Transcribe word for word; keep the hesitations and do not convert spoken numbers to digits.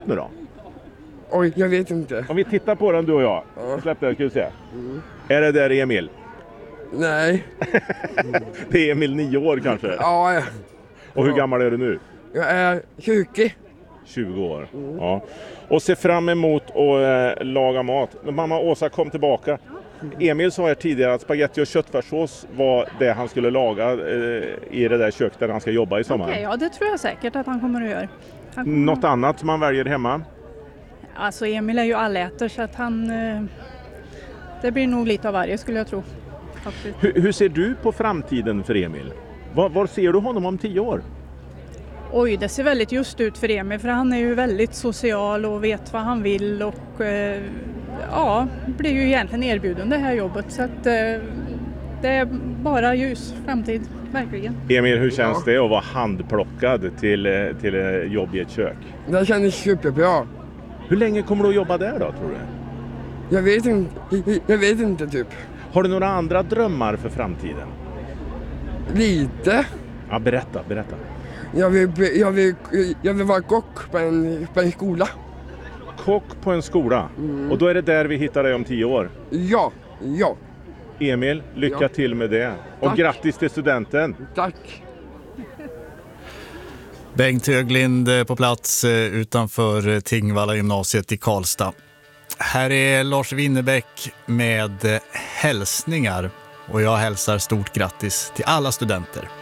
nu då? Oj, jag vet inte. Om vi tittar på den du och jag. Ja. Släpp den, ska vi se. Mm. Är det där Emil? Nej. Det är Emil nio år kanske. Ja, ja. Och hur Ja. gammal är du nu? Jag är tjugo. tjugo år. Ja. Och ser fram emot att eh, laga mat. Men mamma Åsa, kom tillbaka. Emil sa här tidigare att spaghetti och köttfärssås var det han skulle laga eh, i det där köket där han ska jobba i sommar. Okej, ja det tror jag säkert att han kommer att göra. Han kommer... Något annat som man väljer hemma? Alltså Emil är ju alläter så att han... Eh, det blir nog lite av varje skulle jag tro. Faktiskt. Hur, hur ser du på framtiden för Emil? Var, var ser du honom om tio år? Oj, det ser väldigt just ut för Emil för han är ju väldigt social och vet vad han vill och eh, ja, blir ju egentligen erbjuden det här jobbet så att eh, det är bara ljus framtid, verkligen. Emil, hur känns Ja. det att vara handplockad till, eh, till eh, jobb i ett kök? Det kändes superbra. Hur länge kommer du att jobba där då, tror du? Jag vet inte, jag vet inte typ. Har du några andra drömmar för framtiden? Lite. Ja, berätta, berätta. Jag vill, jag vill, jag vill vara kock på en, på en skola. Kock på en skola. Mm. Och då är det där vi hittar dig om tio år. Ja, ja. Emil, lycka Ja. till med det. Och Tack. grattis till studenten. Tack. Bengt Höglind på plats utanför Tingvalla gymnasiet i Karlstad. Här är Lars Winnerbäck med hälsningar och jag hälsar stort grattis till alla studenter.